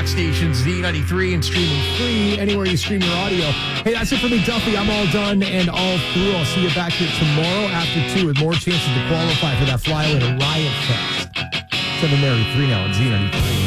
stations, Z93, and streaming free anywhere you stream your audio. Hey, that's it for me, Duffy. I'm all done and all through. I'll see you back here tomorrow after 2 with more chances to qualify for that flyaway to Riot Fest. 7 Mary 3 now at Z93.